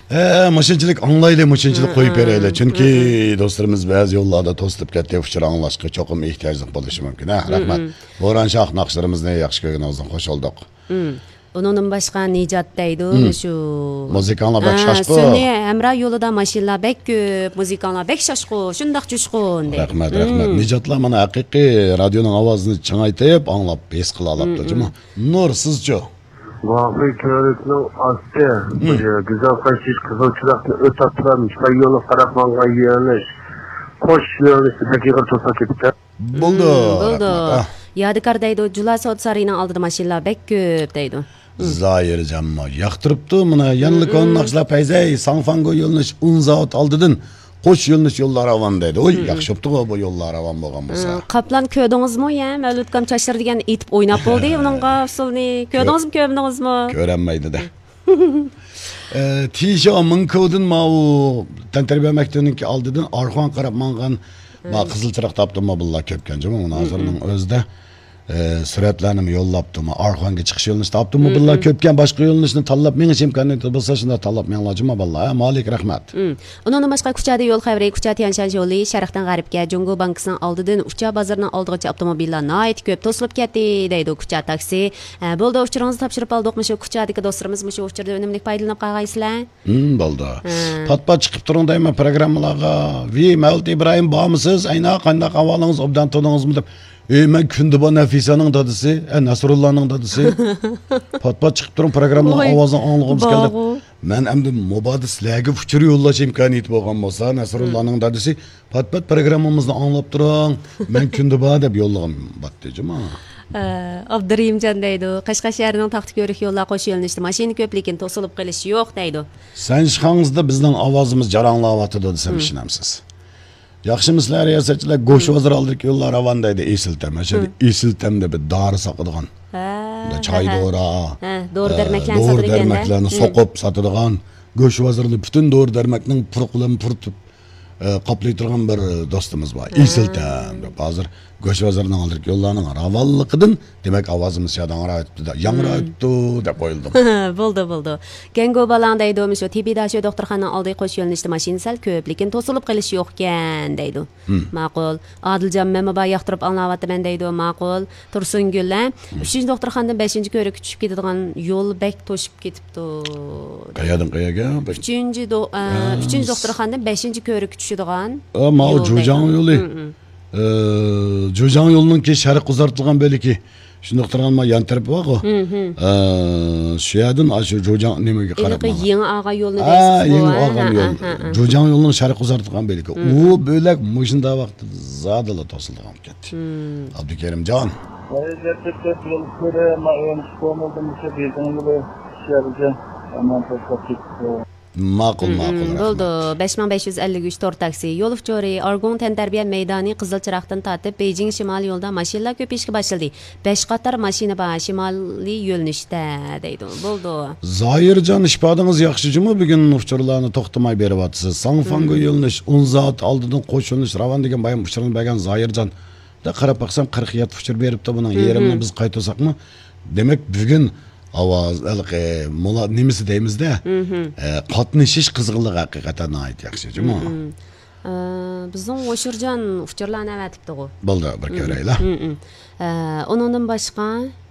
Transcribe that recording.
Maşınçılık anlayla maşınçılık koyup vereyle. Çünkü dostlarımız bazı yollarda tosulup kettiği uçura anlaşkı çokum ihtiyaclık buluşu mümkün. Rahmet. Boran şah nakşlarımız ne yakşı köyün olsun. Hoş olduk. Onun başka Nicat deydi şu. Müzikanla bek şaşkı. Sünni Emrah yolunda maşinla bek köp, müzikanla bek şaşkı, şundaq coşkun deydi. Rahmet. Nicatlar bana hakiki radyonun avazını çınaytayıp anlap bes kıla alaptı. Nur sizce? Vahvi körüknün astı. Güzel kaşış kızıl çıraklı öt atlamış. Ben yolu Karakman'a yiyeniş. Koş yiyeniş. Dakika tosa kepte. Buldu. Yadikar deydi, Cula Saat Sarayı'nın aldığı maşinla bek köp deydi. Zahir canma. Yaktırıptı mına. Yanlık onun akşla peyzey. Sanfango yolunuz unzaat aldıdın. Koş yolunuz yollar avan deydi. Oy yakşıptı o bu yollar avan boğan bolsa. Kaplan köydünüz mü ya? Mevlüt Kamçaşır degen itip oynap oldu ya onun qafsulni. Köydünüz mü köydünüz mü? Körenmeydi de. Tişa mın kovdun ma o tenterbiye mektubu'nun ki aldıdın. Arxuan qarab mangan. Ma kızıl çırak taptım ma bulla köpkencim. Onun hazırının özde. Süratlerini yollaptım. Arxuan'a çıkış yolunu taptım mı bulla köpken başka yolunu tallap meni imkaniyeti bolsa şunda tallap men lacıma balla. Malik rahmat. Onun başka Kuchada yol xavri Kuchada Tianshan yolu Sharqdan G'arbga Jungo Bankisining oldidan Uchcha bozorining oldigacha avtomobillar nihoyat ko'p to'silib ketdi deydi Kuchada taksi. Bo'ldi uchuringizni topshirib oldikmi shu Kuchadagi do'stlarimiz shu uchurda unumli foydalanib qolgaysizlar? Bo'ldi. Pat chiqib turing deyman programmalarga. Vi Mevlüt İbrahim bağımsız ayna qanday ahvolingiz obdan to'dingizmi deb. Men Kündüba Nafisa'nın dadısı, Nasrullah'nın dadısı. Pat çıkıp durun programla avazını anlığımız geldi. Men emdi mobadi sizlerge uçur yollaş imkaniyeti boğan bolsa Nasrullah'nın dadısı. Pat programımızda anlap durun. Men Kündüba deb yollağım battıycım ha. Abdurrahimjon deydi. Qashqasharning taxti ko'rik yo'llar qo'sh yo'linishda mashina ko'p lekin to'silib qilish yo'q deydi. Sen chiqingizda bizning ovozimiz jaranlayapti desam ishonamsiz. Yaxshi mislar yasachilar go'sh vazir oldik yo'llar ravandaydi esiltam. Şöyle esiltamda bir dori saqadigan. Choy dora. Dori darmaklarni sotadigan. Dori darmaklarni soqib sotadigan. Go'sh vazirli butun dori darmakning purqularini puritib qoplaytirgan bir do'stimiz bor. Esiltam deb hozir go'sh vazirining oldik yo'llarning ravalliqidan demak ovozimiz yangrayibdi. Yangrayibdi deb qo'yildim. Bo'ldi. Gengo balan deydi shu tibida shu doktorxonaning oldiga qo'sh yo'linishda mashina sal ko'p lekin to'silib qilish yo'q ekan deydi. Ma'qul. Odiljon men ba yoqtirib anlayapman deydi. Ma'qul. Tursungul 3-chi doktorxonadan 5-ko'rik tushib ketadigan yo'l bek to'shib ketibdi. Qayadan qayaga? 3-chi doktorxonadan 5-ko'rik tushadigan. Ma'u Jo'jan yo'li. Jo'jan yo'lining ki sharq uzartilgan belki. Shuni doktorxonama yan tarafı bor ku. Şu yerdan shu Jo'jan nimaga qarab. Yangi Ag'a yo'lini deysiz. Yangi Ag'a yo'l. Jo'jan yo'lining sharq uzartilgan belki. U bo'lak mushunda vaqtda zadala to'silgan ketdi. Abdukerimjon. Ma'qul. Bo'ldi. 5553 to'rt taksi yo'l uchori Argun tantarbiya maydoni Qizil Chiroqdan tortib Beijing shimoliy yo'lda mashinalar ko'payishga boshladi. 5 qator mashina bor shimoliy yo'nalishda deydi. Bo'ldi. Zoirjon ishpadingiz yaxshimi bugun uchurlarni to'xtamay beryapsiz. Sanfango yo'linish 10 soat oldidan qo'shilinish ravan degan bayam uchurini bergan Zoirjon da qarab baqsam 47 uchur beribdi buning yerimni biz qaytasaqmi? Demak bugun ovoz mola nimasi deymizda qatnashish qizg'inligi haqiqatan ayt yaxshimi? Bizning O'shirjon uchurlarni avatibdi-ku. Bo'ldi, bir ko'raylar. Undan boshqa